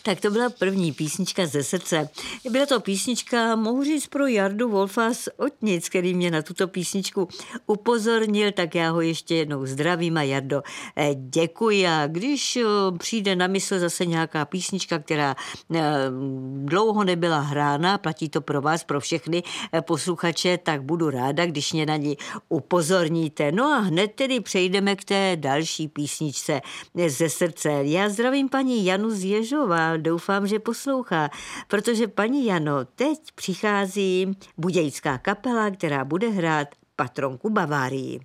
Tak to byla první písnička ze srdce. Byla to písnička, mohu říct, pro Jardu Wolfa z Otnic, který mě na tuto písničku upozornil, tak já ho ještě jednou zdravím a Jardo, děkuji. A když přijde na mysl zase nějaká písnička, která dlouho nebyla hrána, platí to pro vás, pro všechny posluchače, tak budu ráda, když mě na ní upozorníte. No a hned tedy přejdeme k té další písničce ze srdce. Já zdravím paní Janu z Ježova, doufám, že poslouchá, protože paní Jano, teď přichází budějská kapela, která bude hrát Patronku Bavárii.